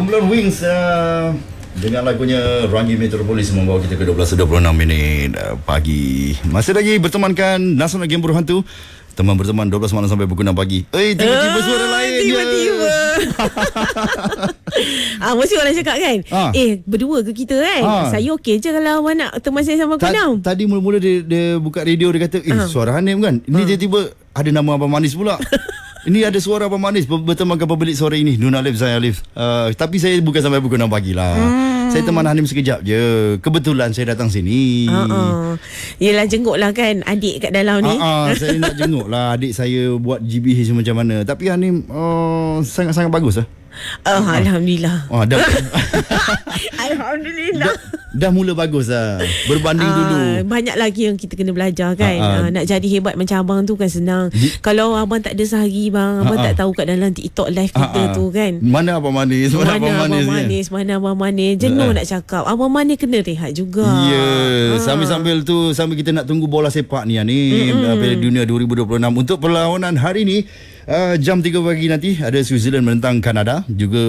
Kumpulan Wings dengan lagunya Rangi Metropolis membawa kita ke 12.26 pagi. Masih lagi bertemankan Nasional Game Buruh Hantu. Teman berteman 12 malam sampai pukul 6 pagi. Tiba-tiba suara lain. Tiba-tiba mesti orang cakap kan, berdua ke kita kan? Saya okey je kalau awak nak teman saya sama kau. Tadi mula-mula dia buka radio, dia kata suara Hanim kan. Ini tiba-tiba ada nama Abang Manis pula. Ini ada suara Abang Manis bertemankan pemilik suara ini, Nun Alif, saya Alif. Tapi saya bukan sampai pukul 6 pagi lah. Saya teman Hanim sekejap je. Kebetulan saya datang sini. Yelah, jenguk lah kan adik kat dalam ni. Saya nak jenguk lah adik saya buat GBH macam mana. Tapi Hanim sangat-sangat bagus lah. Alhamdulillah. Alhamdulillah. Dah mula bagus lah berbanding dulu. Banyak lagi yang kita kena belajar kan. Nak jadi hebat macam abang tu kan senang. Kalau abang tak ada sehari bang, abang tak tahu kat dalam TikTok live kita tu kan. Mana Abang Manis, mana Abang Manis. Jenuh nak cakap. Abang Manis kena rehat juga. Sambil-sambil tu, sambil kita nak tunggu bola sepak ni Piala Dunia 2026 untuk perlawanan hari ni. Jam 3 pagi nanti ada Switzerland menentang Kanada. Juga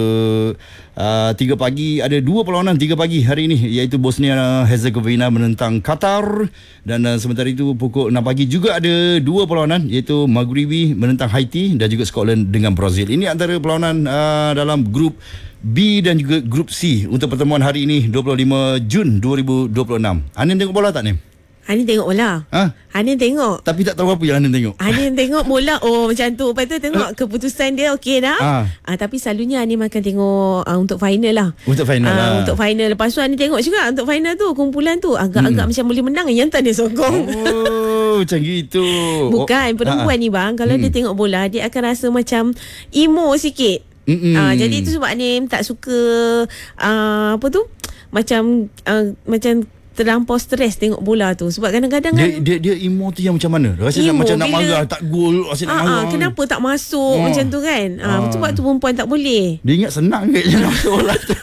3 pagi ada 2 perlawanan 3 pagi hari ini, iaitu Bosnia Herzegovina menentang Qatar. Dan sementara itu pukul 6 pagi juga ada 2 perlawanan, iaitu Maghribi menentang Haiti dan juga Scotland dengan Brazil. Ini antara perlawanan dalam grup B dan juga grup C untuk pertemuan hari ini 25 Jun 2026. Anin tengok bola tak, Nim? Hanin tengok bola. Hanin tengok. Tapi tak tahu apa yang Hanin tengok. Hanin tengok bola. Macam tu. Lepas tu tengok keputusan dia okey dah. Tapi selalunya Hanin akan tengok untuk final lah. Untuk final lah. Untuk final. Lepas tu Hanin tengok juga untuk final tu. Kumpulan tu agak-agak macam boleh menang. Yang tak dia sokong. Macam gitu. Bukan. Perempuan ni bang, kalau dia tengok bola, dia akan rasa macam emo sikit. Jadi itu sebab Hanin tak suka apa tu, macam terlampau stres tengok bola tu. Sebab kadang-kadang dia emo tu yang macam mana? Rasa macam nak marah, tak gol, rasa nak marah. Kenapa tak masuk macam tu kan? Sebab tu perempuan tak boleh. Dia ingat senang ke je nak masuk bola tu.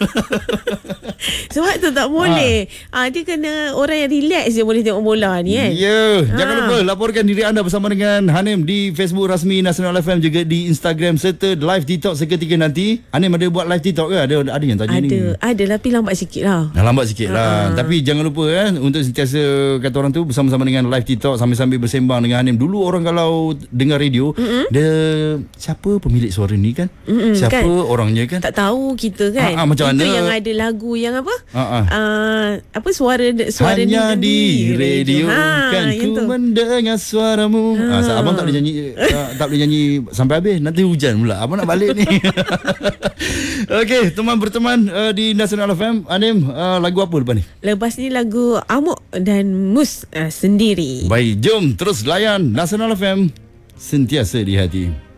Sebab tu tak boleh. Dia kena orang yang relax je boleh tengok bola ni kan. Jangan lupa laporkan diri anda bersama dengan Hanim di Facebook rasmi Nasional FM, juga di Instagram, serta live TikTok seketika nanti. Hanim ada buat live TikTok ke? Ada yang tanya ni. Ada tapi lambat sikit lah. Lambat sikit lah. Tapi jangan lupa untuk sentiasa kata orang tu bersama-sama dengan live TikTok, sambil-sambil bersembang dengan Hanim. Dulu orang kalau dengar radio, dia siapa pemilik suara ni kan? Siapa kan? Orangnya kan? Tak tahu kita kan. Macam itu mana? Yang ada lagu yang apa? Apa suara hanya di radio kan ku mendengar suaramu. Abang tak boleh nyanyi tak boleh nyanyi sampai habis, nanti hujan pula. Abang nak balik ni. Okey, teman berteman di Nasional FM. Hanim, lagu apa lepas ni? Lepas ni lagu Amok dan Mus Sendiri. Baik, jom terus layan Nasional FM, sentiasa di hati.